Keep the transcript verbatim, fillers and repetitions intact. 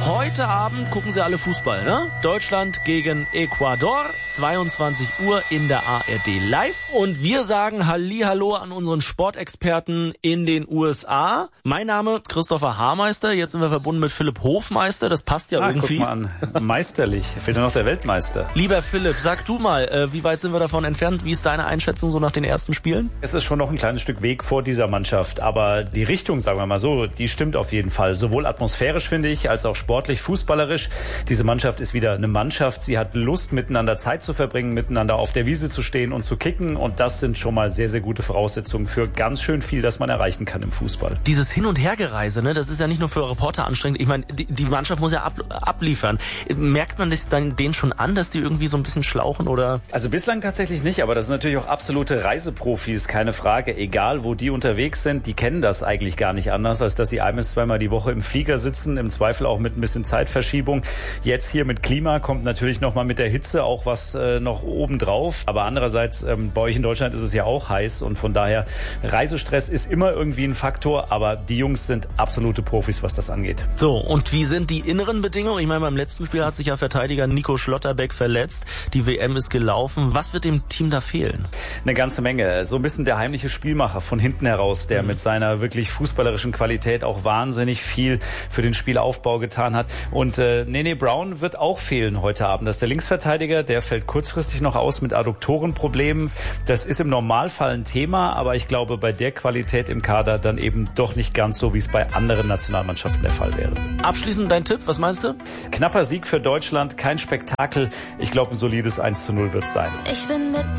Heute Abend gucken Sie alle Fußball, ne? Deutschland gegen Ecuador, zweiundzwanzig Uhr in der A R D Live. Und wir sagen Hallihallo an unseren Sportexperten in den U S A. Mein Name Christopher Haarmeister, jetzt sind wir verbunden mit Philipp Hofmeister, das passt ja ah, irgendwie. Guck mal an, meisterlich, fehlt ja noch der Weltmeister. Lieber Philipp, sag du mal, äh, wie weit sind wir davon entfernt? Wie ist deine Einschätzung so nach den ersten Spielen? Es ist schon noch ein kleines Stück Weg vor dieser Mannschaft, aber die Richtung, sagen wir mal so, die stimmt auf jeden Fall. Sowohl atmosphärisch, finde ich, als auch sportlich, fußballerisch. Diese Mannschaft ist wieder eine Mannschaft. Sie hat Lust, miteinander Zeit zu verbringen, miteinander auf der Wiese zu stehen und zu kicken. Und das sind schon mal sehr, sehr gute Voraussetzungen für ganz schön viel, das man erreichen kann im Fußball. Dieses Hin- und Hergereise, ne, das ist ja nicht nur für Reporter anstrengend. Ich meine, die, die Mannschaft muss ja ab, abliefern. Merkt man das dann denen schon an, dass die irgendwie so ein bisschen schlauchen, oder? Also bislang tatsächlich nicht, aber das sind natürlich auch absolute Reiseprofis, keine Frage. Egal, wo die unterwegs sind, die kennen das eigentlich gar nicht anders, als dass sie ein- bis zweimal die Woche im Flieger sitzen, im Zweifel auch mit ein bisschen Zeitverschiebung. Jetzt hier mit Klima kommt natürlich nochmal mit der Hitze auch was äh, noch oben drauf. Aber andererseits, ähm, bei euch in Deutschland ist es ja auch heiß und von daher, Reisestress ist immer irgendwie ein Faktor, aber die Jungs sind absolute Profis, was das angeht. So, und wie sind die inneren Bedingungen? Ich meine, beim letzten Spiel hat sich ja Verteidiger Nico Schlotterbeck verletzt. Die W M ist gelaufen. Was wird dem Team da fehlen? Eine ganze Menge. So ein bisschen der heimliche Spielmacher von hinten heraus, der mhm. mit seiner wirklich fußballerischen Qualität auch wahnsinnig viel für den Spielaufbau getan hat. Und äh, Nene Brown wird auch fehlen heute Abend. Das ist der Linksverteidiger, der fällt kurzfristig noch aus mit Adduktorenproblemen. Das ist im Normalfall ein Thema, aber ich glaube, bei der Qualität im Kader dann eben doch nicht ganz so, wie es bei anderen Nationalmannschaften der Fall wäre. Abschließend dein Tipp, was meinst du? Knapper Sieg für Deutschland, kein Spektakel. Ich glaube, ein solides eins zu null wird es sein. Ich bin mit